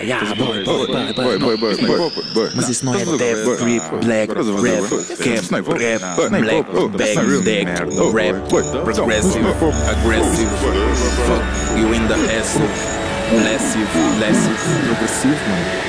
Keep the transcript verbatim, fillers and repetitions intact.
yeah, boy, boy, boy, boy, boy, boy, boy, boy. Mas isso não é death, grip, black, rap, cap, rap, black, bag, deck, rap, progressive, aggressive, fuck you in the ass, massive, massive, progressive, mano.